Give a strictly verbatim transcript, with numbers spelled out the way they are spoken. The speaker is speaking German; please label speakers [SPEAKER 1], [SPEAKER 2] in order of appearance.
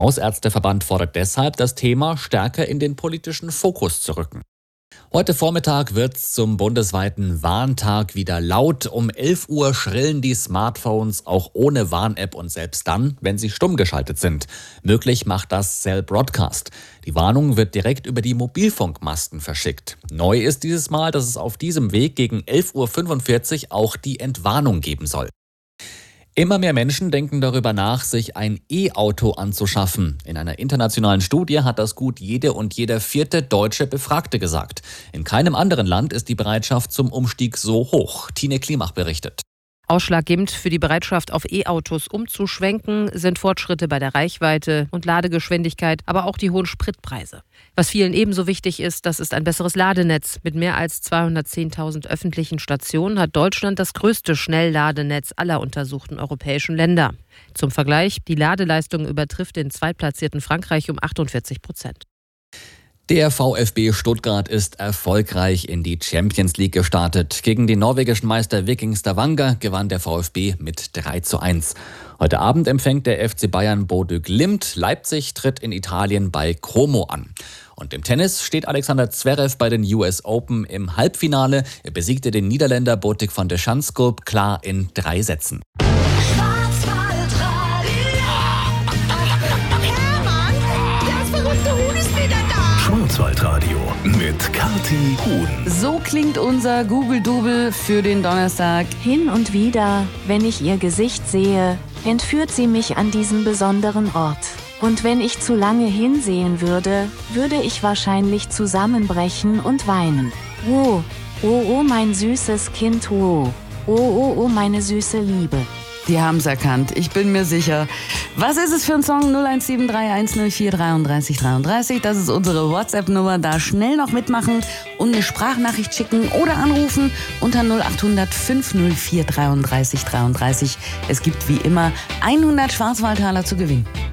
[SPEAKER 1] Hausärzteverband fordert deshalb, das Thema stärker in den politischen Fokus zu rücken. Heute Vormittag wird's zum bundesweiten Warntag wieder laut. Um elf Uhr schrillen die Smartphones auch ohne Warn-App und selbst dann, wenn sie stumm geschaltet sind. Möglich macht das Cell Broadcast. Die Warnung wird direkt über die Mobilfunkmasten verschickt. Neu ist dieses Mal, dass es auf diesem Weg gegen elf Uhr fünfundvierzig auch die Entwarnung geben soll. Immer mehr Menschen denken darüber nach, sich ein E-Auto anzuschaffen. In einer internationalen Studie hat das gut jede und jeder vierte deutsche Befragte gesagt. In keinem anderen Land ist die Bereitschaft zum Umstieg so hoch. Tine Klimach berichtet.
[SPEAKER 2] Ausschlaggebend für die Bereitschaft, auf E-Autos umzuschwenken, sind Fortschritte bei der Reichweite und Ladegeschwindigkeit, aber auch die hohen Spritpreise. Was vielen ebenso wichtig ist, das ist ein besseres Ladenetz. Mit mehr als zweihundertzehntausend öffentlichen Stationen hat Deutschland das größte Schnellladenetz aller untersuchten europäischen Länder. Zum Vergleich, die Ladeleistung übertrifft den zweitplatzierten Frankreich um achtundvierzig Prozent.
[SPEAKER 1] Der VfB Stuttgart ist erfolgreich in die Champions League gestartet. Gegen den norwegischen Meister Viking Stavanger gewann der VfB mit drei zu eins. Heute Abend empfängt der F C Bayern Bodø Glimt. Leipzig tritt in Italien bei Como an. Und im Tennis steht Alexander Zverev bei den U S Open im Halbfinale. Er besiegte den Niederländer Botic van de Schanskop klar in drei Sätzen.
[SPEAKER 3] Schwarzwaldradio mit Kathi Huhn.
[SPEAKER 4] So klingt unser Google-Double für den Donnerstag.
[SPEAKER 5] Hin und wieder, wenn ich ihr Gesicht sehe, entführt sie mich an diesen besonderen Ort. Und wenn ich zu lange hinsehen würde, würde ich wahrscheinlich zusammenbrechen und weinen. Oh, oh, oh, mein süßes Kind, oh. Oh, oh, oh, meine süße Liebe.
[SPEAKER 4] Die haben es erkannt, ich bin mir sicher. Was ist es für ein Song? null eins sieben drei eins null vier drei drei drei drei. Das ist unsere WhatsApp-Nummer. Da schnell noch mitmachen und eine Sprachnachricht schicken oder anrufen unter null acht hundert fünf null vier drei drei drei drei. Es gibt wie immer hundert Schwarzwaldtaler zu gewinnen.